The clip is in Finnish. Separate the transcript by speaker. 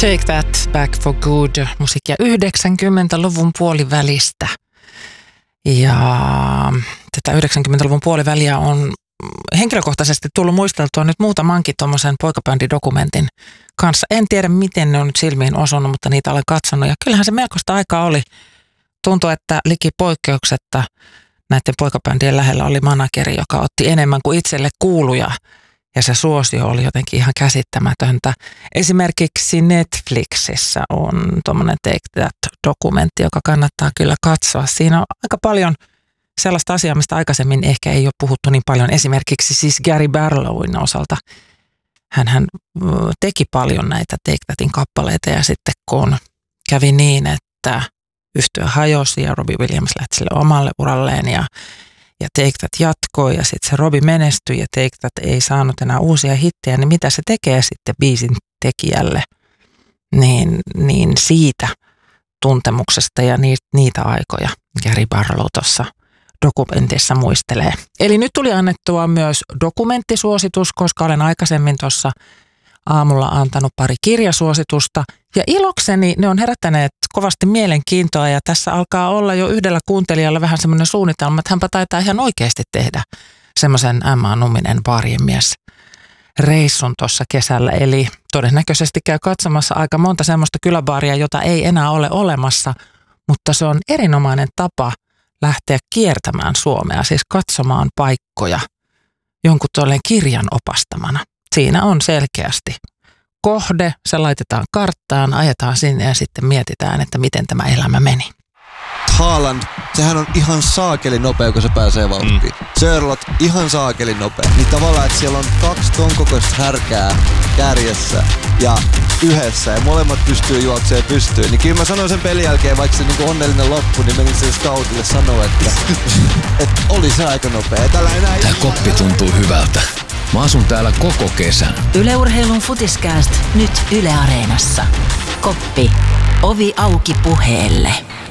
Speaker 1: Take That Back for Good, musiikkia 90-luvun puolivälistä. Ja tätä 90-luvun puoliväliä on henkilökohtaisesti tullut muisteltua nyt muutamankin tuommoisen poikabändidokumentin kanssa. En tiedä, miten ne on nyt silmiin osunut, mutta niitä olen katsonut. Ja kyllähän se melkoista aikaa oli. Tuntui, että liki poikkeuksetta näiden poikabändien lähellä oli manageri, joka otti enemmän kuin itselle kuuluja. Ja se suosio oli jotenkin ihan käsittämätöntä. Esimerkiksi Netflixissä on tuommoinen Take That-dokumentti, joka kannattaa kyllä katsoa. Siinä on aika paljon sellaista asiaa, mistä aikaisemmin ehkä ei ole puhuttu niin paljon. Esimerkiksi siis Gary Barlowin osalta. Hän teki paljon näitä Take Thatin kappaleita ja sitten kun kävi niin, että yhtye hajosi ja Robbie Williams lähti sille omalle uralleen ja Take That jatkoi ja sitten se Robbie menestyi ja Take That ei saanut enää uusia hittejä, niin mitä se tekee sitten biisin tekijälle, niin siitä tuntemuksesta ja niitä aikoja Gary Barlow tuossa dokumentissa muistelee. Eli nyt tuli annettua myös dokumenttisuositus, koska olen aikaisemmin tuossa aamulla antanut pari kirjasuositusta ja ilokseni ne on herättäneet kovasti mielenkiintoa ja tässä alkaa olla jo yhdellä kuuntelijalla vähän semmoinen suunnitelma, että hänpä taitaa ihan oikeasti tehdä semmoisen Emma Numminen baarien mies reissun tuossa kesällä. Eli todennäköisesti käy katsomassa aika monta semmoista kyläbaaria, jota ei enää ole olemassa, mutta se on erinomainen tapa lähteä kiertämään Suomea, siis katsomaan paikkoja jonkun tolleen kirjan opastamana. Siinä on selkeästi kohde, se laitetaan karttaan, ajetaan sinne ja sitten mietitään, että miten tämä elämä meni.
Speaker 2: Haaland, sehän on ihan saakelin nopea, kun se pääsee vauhtiin. Sörlot, ihan saakelin nopea. Niin tavallaan, että siellä on 2 ton kokoista härkää kärjessä ja yhdessä ja molemmat pystyy juoksemaan pystyyn. Niin kyllä mä sanoin sen pelin jälkeen, vaikka se niinku onnellinen loppu, niin menin sen scoutille sanoa, että oli se aika nopea. Tää
Speaker 3: koppi tuntuu hyvältä. Mä asun täällä koko kesän.
Speaker 4: Yle Urheilun Futiskääst nyt Yle Areenassa. Koppi. Ovi auki puheelle.